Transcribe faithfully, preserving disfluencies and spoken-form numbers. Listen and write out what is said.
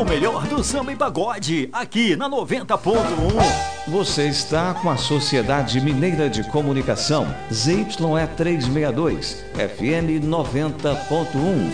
O melhor do samba e pagode, aqui na noventa ponto um. Você está com a Sociedade Mineira de Comunicação, Z Y E trezentos e sessenta e dois, F M noventa ponto um.